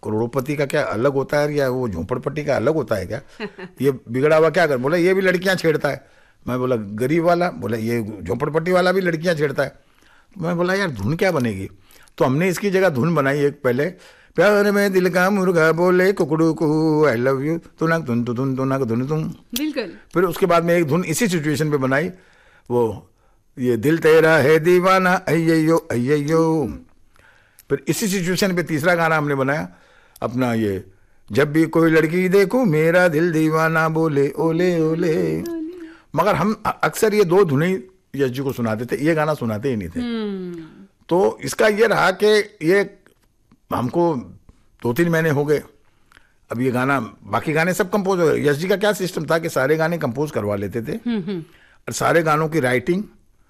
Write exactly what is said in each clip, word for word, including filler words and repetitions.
करोड़पति का क्या अलग होता है या वो झोपड़पट्टी का अलग होता है क्या? ये बिगड़ा हुआ क्या कर, बोला ये भी लड़कियां छेड़ता है। मैं बोला गरीब वाला, बोला ये झोपड़पट्टी वाला भी लड़कियां छेड़ता है। मैं बोला यार धुन क्या बनेगी? तो हमने इसकी जगह धुन बनाई एक पहले, प्यार में दिल का मुर्गा बोले कुकड़ू को आई लव यू तुनक धुन तु धुन तुनक धुन तुम। बिल्कुल। फिर उसके बाद में एक धुन इसी सिचुएशन पे बनाई, वो ये दिल तेरा है दीवाना अय्यो अय्यो। फिर इसी सिचुएशन पे तीसरा गाना हमने बनाया अपना, ये जब भी कोई लड़की देखूं मेरा दिल दीवाना बोले ओले ओले। मगर हम अक्सर ये दो धुनें यश जी को सुनाते थे, ये गाना सुनाते ही नहीं थे। तो इसका ये रहा कि ये हमको दो तीन महीने हो गए, अब ये गाना, बाकी गाने सब कंपोज हो गए। यश जी का क्या सिस्टम था कि सारे गाने कंपोज करवा लेते थे और सारे गानों की राइटिंग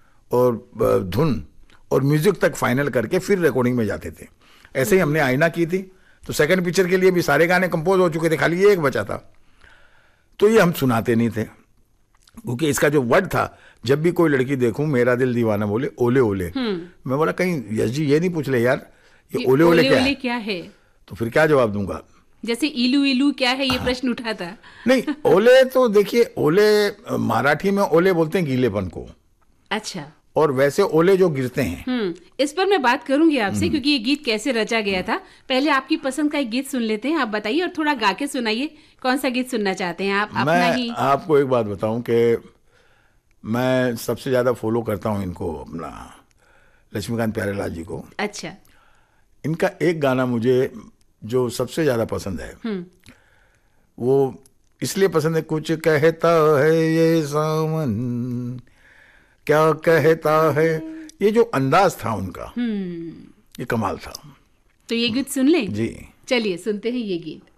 और धुन और म्यूजिक तक फाइनल करके फिर रिकॉर्डिंग में जाते थे। ऐसे ही हमने आईना की थी, तो सेकंड पिक्चर के लिए भी सारे गाने कंपोज हो चुके थे, खाली ये एक बचा था। तो ये हम सुनाते नहीं थे क्योंकि इसका जो वर्ड था, जब भी कोई लड़की देखूं मेरा दिल दीवाना बोले ओले ओले। मैं बोला कहीं यश जी ये नहीं पूछ ले यार ये ओले ओले, ओले, क्या, ओले क्या है? तो फिर क्या जवाब दूंगा? जैसे इलू इलू क्या है, ये हाँ। प्रश्न उठा था। नहीं, ओले तो देखिए, ओले मराठी में ओले बोलते हैं गीलेपन को। अच्छा। और वैसे ओले जो गिरते हैं। हम्म इस पर मैं बात करूंगी आपसे, क्योंकि ये गीत कैसे रचा गया था। पहले आपकी पसंद का एक गीत सुन लेते हैं, आप बताइए और थोड़ा गा के सुनाइए। कौन सा गीत सुनना चाहते हैं आप? अपना मैं ही। आपको एक बात बताऊं कि मैं सबसे ज्यादा फॉलो करता हूं इनको, अपना लक्ष्मीकांत प्यारेलाल जी को। अच्छा। इनका एक गाना मुझे जो सबसे ज्यादा पसंद है, वो इसलिए पसंद है, कुछ कहता है ये सावन क्या कहता है। ये जो अंदाज था उनका, ये कमाल था। तो ये गीत सुन लें? जी चलिए सुनते हैं ये गीत।